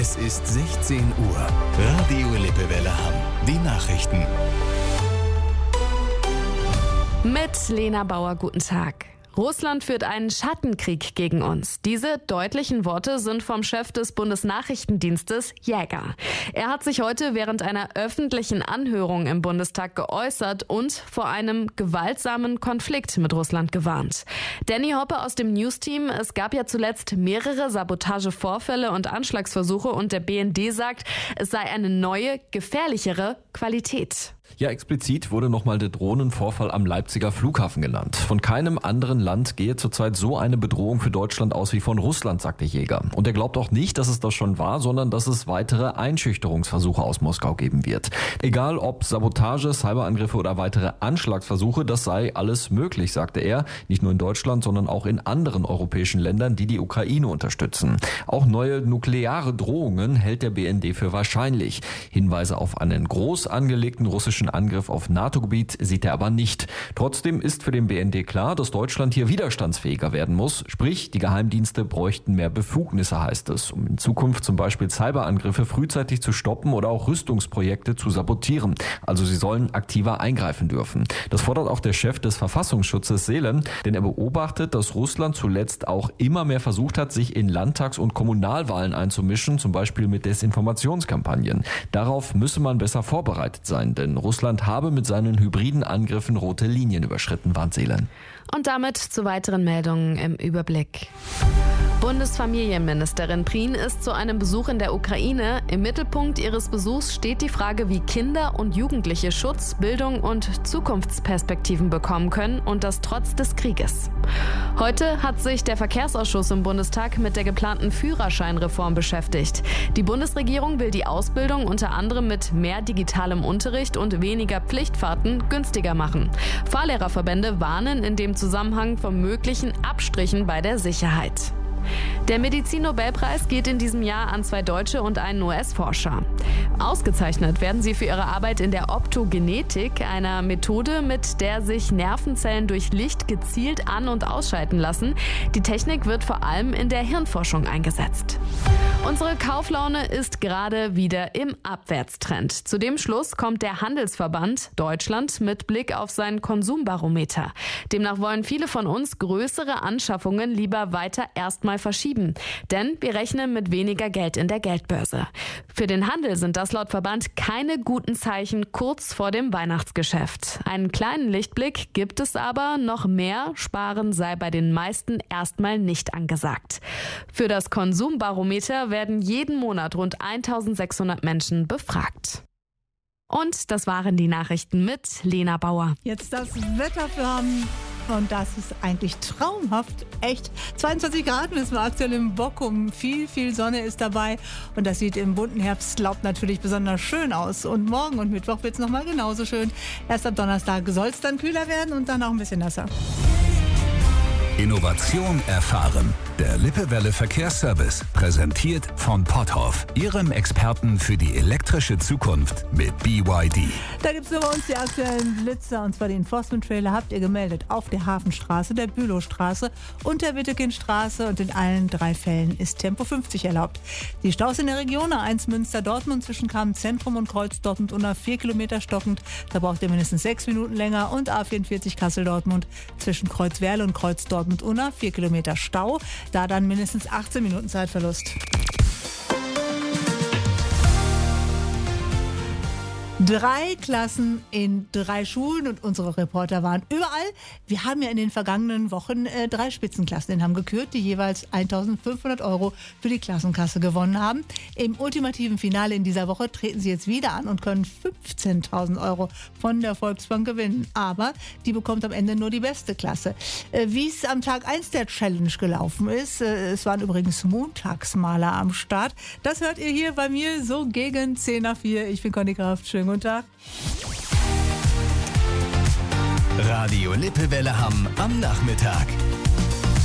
Es ist 16 Uhr. Radio Lippewelle Hamm. Die Nachrichten. Mit Lena Bauer, guten Tag. Russland führt einen Schattenkrieg gegen uns. Diese deutlichen Worte sind vom Chef des Bundesnachrichtendienstes Jäger. Er hat sich heute während einer öffentlichen Anhörung im Bundestag geäußert und vor einem gewaltsamen Konflikt mit Russland gewarnt. Danny Hoppe aus dem News-Team: Es gab ja zuletzt mehrere Sabotagevorfälle und Anschlagsversuche und der BND sagt, es sei eine neue, gefährlichere Qualität. Ja, explizit wurde nochmal der Drohnenvorfall am Leipziger Flughafen genannt. Von keinem anderen Land gehe zurzeit so eine Bedrohung für Deutschland aus wie von Russland, sagte Jäger. Und er glaubt auch nicht, dass es das schon war, sondern dass es weitere Einschüchterungsversuche aus Moskau geben wird. Egal ob Sabotage, Cyberangriffe oder weitere Anschlagsversuche, das sei alles möglich, sagte er. Nicht nur in Deutschland, sondern auch in anderen europäischen Ländern, die die Ukraine unterstützen. Auch neue nukleare Drohungen hält der BND für wahrscheinlich. Hinweise auf einen groß angelegten russischen Angriff auf NATO-Gebiet sieht er aber nicht. Trotzdem ist für den BND klar, dass Deutschland hier widerstandsfähiger werden muss. Sprich, die Geheimdienste bräuchten mehr Befugnisse, heißt es, um in Zukunft zum Beispiel Cyberangriffe frühzeitig zu stoppen oder auch Rüstungsprojekte zu sabotieren. Also sie sollen aktiver eingreifen dürfen. Das fordert auch der Chef des Verfassungsschutzes Seelen, denn er beobachtet, dass Russland zuletzt auch immer mehr versucht hat, sich in Landtags- und Kommunalwahlen einzumischen, zum Beispiel mit Desinformationskampagnen. Darauf müsse man besser vorbereitet sein, denn Russland habe mit seinen hybriden Angriffen rote Linien überschritten, warnt Seelen. Und damit zu weiteren Meldungen im Überblick. Bundesfamilienministerin Prien ist zu einem Besuch in der Ukraine. Im Mittelpunkt ihres Besuchs steht die Frage, wie Kinder und Jugendliche Schutz, Bildung und Zukunftsperspektiven bekommen können, und das trotz des Krieges. Heute hat sich der Verkehrsausschuss im Bundestag mit der geplanten Führerscheinreform beschäftigt. Die Bundesregierung will die Ausbildung unter anderem mit mehr digitalem Unterricht und weniger Pflichtfahrten günstiger machen. Fahrlehrerverbände warnen in dem Zusammenhang vor möglichen Abstrichen bei der Sicherheit. Der Medizin-Nobelpreis geht in diesem Jahr an 2 Deutsche und einen US-Forscher. Ausgezeichnet werden sie für ihre Arbeit in der Optogenetik, einer Methode, mit der sich Nervenzellen durch Licht gezielt an- und ausschalten lassen. Die Technik wird vor allem in der Hirnforschung eingesetzt. Unsere Kauflaune ist gerade wieder im Abwärtstrend. Zu dem Schluss kommt der Handelsverband Deutschland mit Blick auf sein Konsumbarometer. Demnach wollen viele von uns größere Anschaffungen lieber weiter erstmal verschieben. Denn wir rechnen mit weniger Geld in der Geldbörse. Für den Handel sind das laut Verband keine guten Zeichen kurz vor dem Weihnachtsgeschäft. Einen kleinen Lichtblick gibt es aber, noch mehr Sparen sei bei den meisten erstmal nicht angesagt. Für das Konsumbarometer werden jeden Monat rund 1600 Menschen befragt. Und das waren die Nachrichten mit Lena Bauer. Jetzt das Wetter für Hamm. Und das ist eigentlich traumhaft. Echt. 22 Grad messen wir aktuell im Bockum. Viel Sonne ist dabei. Und das sieht im bunten Herbstlaub natürlich besonders schön aus. Und morgen und Mittwoch wird es nochmal genauso schön. Erst ab Donnerstag soll es dann kühler werden und dann auch ein bisschen nasser. Innovation erfahren. Der Lippewelle Verkehrsservice, präsentiert von Potthoff, Ihrem Experten für die elektrische Zukunft mit BYD. Da gibt es bei uns die aktuellen Blitzer, und zwar den Enforcement-Trailer habt ihr gemeldet auf der Hafenstraße, der Bülowstraße und der Wittekindstraße, und in allen 3 Fällen ist Tempo 50 erlaubt. Die Staus in der Region A1 Münster-Dortmund zwischen Kamen-Zentrum und Kreuz Dortmund unter 4 Kilometer stockend. Da braucht ihr mindestens 6 Minuten länger, und A44 Kassel-Dortmund zwischen Kreuzwerle und Kreuz Dortmund unter 4 Kilometer Stau. Da dann mindestens 18 Minuten Zeitverlust. 3 Klassen in 3 Schulen, und unsere Reporter waren überall. Wir haben ja in den vergangenen Wochen 3 Spitzenklassen in Hamm gekürt, die jeweils 1.500 € für die Klassenkasse gewonnen haben. Im ultimativen Finale in dieser Woche treten sie jetzt wieder an und können 15.000 € von der Volksbank gewinnen. Aber die bekommt am Ende nur die beste Klasse. Wie es am Tag 1 der Challenge gelaufen ist, es waren übrigens Montagsmaler am Start. Das hört ihr hier bei mir so gegen 10 nach 4. Ich bin Conny Kraft. Schönen guten Tag. Radio Lippewelle Hamm am Nachmittag.